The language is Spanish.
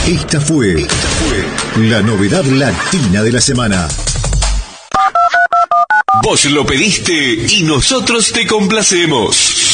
Esta fue la novedad latina de la semana. Vos lo pediste y nosotros te complacemos.